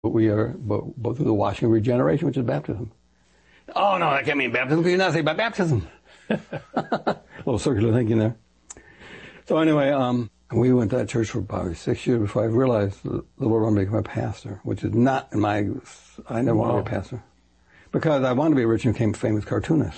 But we are both through the washing of regeneration, which is baptism. Oh, no, that can't mean baptism because you're not saved by baptism. A little circular thinking there. So anyway, we went to that church for probably 6 years before I realized the Lord wanted me to become a pastor, which is not in my, I never wanted to be a pastor. Because I wanted to be a rich and became a famous cartoonist.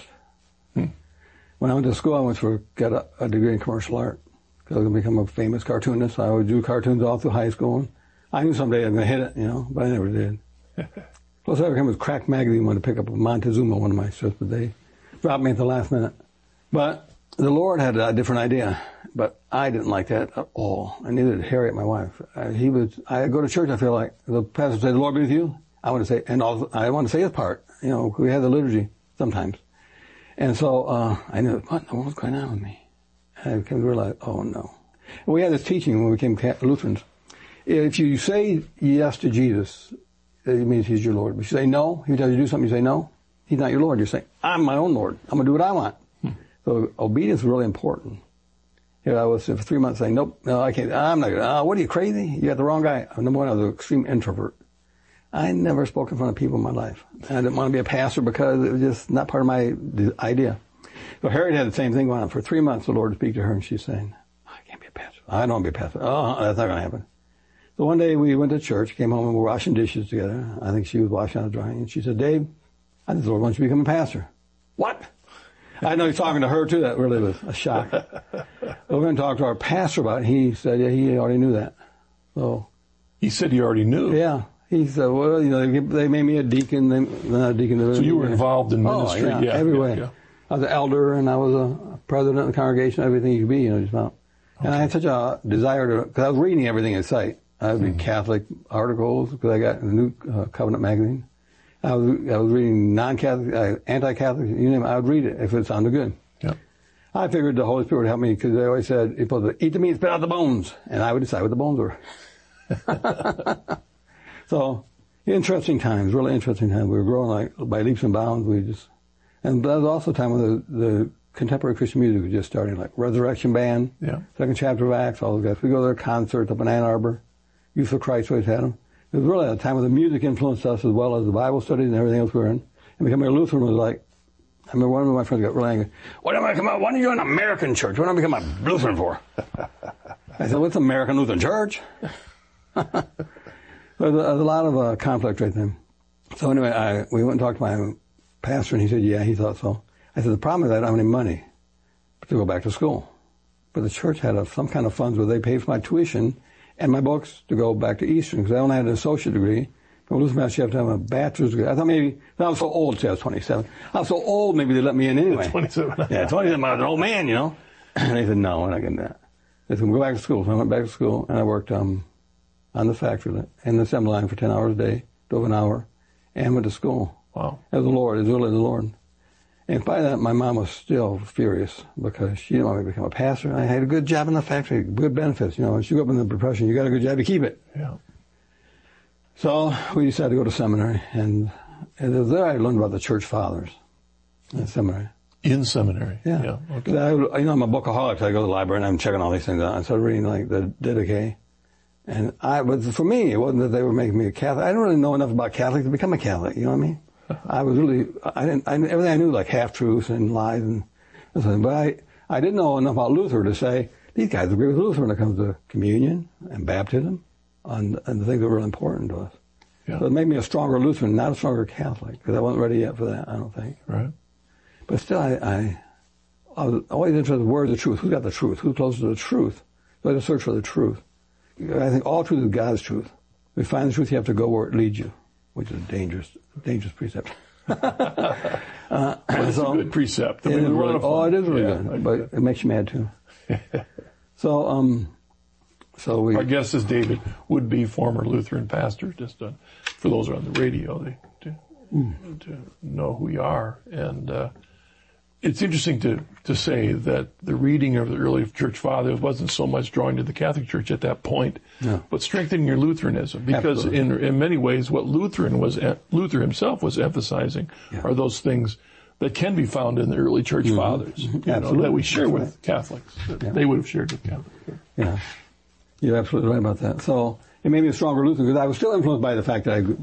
When I went to school, I went to get a degree in commercial art. Because I was going to become a famous cartoonist. I would do cartoons all through high school. And I knew someday I was going to hit it, you know, but I never did. Plus, I came with Crack Magazine, wanted to pick up Montezuma, one of my strips, but they dropped me at the last minute. But the Lord had a different idea, but I didn't like that at all. And neither did Harriet, my wife. I go to church, I feel like the pastor would say, "The Lord be with you." I want to say, and also, I want to say his part. You know, we had the liturgy sometimes. And so, I knew, what in the world's going on with me? And I came to realize, oh no. And we had this teaching when we became Lutherans. If you say yes to Jesus, it means he's your Lord. But if you say no, he tells you to do something, you say no, he's not your Lord. You're saying, I'm my own Lord. I'm going to do what I want. So obedience is really important. Here I was for 3 months saying, nope, no, I can't, I'm not going to, what are you, crazy? You got the wrong guy. Number one, I was an extreme introvert. I never spoke in front of people in my life. I didn't want to be a pastor because it was just not part of my idea. So Harriet had the same thing going on. For 3 months, the Lord would speak to her, and she's saying, I can't be a pastor. I don't want to be a pastor. Oh, that's not going to happen. So one day we went to church, came home, and we were washing dishes together. I think she was washing out the drying. And she said, Dave, I think the Lord wants you to become a pastor. What? I know he's talking to her, too. That really was a shock. So we're going to talk to our pastor about it. He said, yeah, he already knew that. So he said he already knew? Yeah. He said, well, you know, they made me a deacon. Not a deacon. So you were involved in ministry? Oh, yeah, every way. Yeah. I was an elder, and I was a president of the congregation, everything you could be, you know, just about. Okay. And I had such a desire to, because I was reading everything in sight. I was reading Catholic articles, because I got the New Covenant magazine. I was reading non-Catholic, anti-Catholic, you name it, I would read it if it sounded good. Yeah. I figured the Holy Spirit would help me, because they always said, you're supposed to eat the meat, spit out the bones. And I would decide what the bones were. So, interesting times, really interesting times. We were growing like by leaps and bounds. And that was also a time when the contemporary Christian music was just starting, like Resurrection Band, Second Chapter of Acts, all those guys. We go to their concerts up in Ann Arbor. Youth for Christ always had them. It was really a time when the music influenced us as well as the Bible studies and everything else we were in. And becoming a Lutheran was like, I remember one of my friends got really angry. Why don't you join an American church? What do I become a Lutheran for? I said, what's American Lutheran Church? There was a lot of conflict right then. So anyway, we went and talked to my pastor, and he said, yeah, he thought so. I said, the problem is I don't have any money to go back to school. But the church had some kind of funds where they paid for my tuition and my books to go back to Eastern, because I only had an associate degree. From Lutheran Mass, you have to have a bachelor's degree. I thought maybe, I was so old, see, I was 27. I was so old, maybe they let me in anyway. 27. Yeah, 27, I was an old man, you know. And they said, no, we're not getting that. They said, go back to school. So I went back to school, and I worked on the factory, in the assembly line for 10 hours a day, drove an hour, and went to school. Wow. It was the Lord. It was really the Lord. And by that, my mom was still furious because she didn't want me to become a pastor. I had a good job in the factory, good benefits. You know, once you go up in the profession, you got a good job to keep it. Yeah. So we decided to go to seminary, and it was there I learned about the church fathers in seminary. In seminary? Yeah. Okay. I'm a bookaholic, so I go to the library and I'm checking all these things out. I started reading like the Didache. But for me, it wasn't that they were making me a Catholic. I didn't really know enough about Catholics to become a Catholic, you know what I mean? Everything I knew, like half-truths and lies and something. But I didn't know enough about Luther to say, these guys agree with Luther when it comes to communion and baptism and the things that were really important to us. Yeah. So it made me a stronger Lutheran, not a stronger Catholic, because I wasn't ready yet for that, I don't think. Right. But still, I was always interested in where's the truth? Who's got the truth? Who's closer to the truth? So I had to search for the truth. I think all truth is God's truth. If you find the truth, you have to go where it leads you, which is a dangerous precept. It's a good precept. It is really good, but it makes you mad too. So our guest is David, would-be former Lutheran pastor, just for those who are on the radio, to know who you are. And it's interesting to say that the reading of the early church fathers wasn't so much drawing to the Catholic Church at that point, but strengthening your Lutheranism. Because in many ways, what Luther himself was emphasizing are those things that can be found in the early church fathers, that we share with Catholics, that they would have shared with Catholics. Yeah, you're absolutely right about that. So It made me a stronger Lutheran because I was still influenced by the fact that I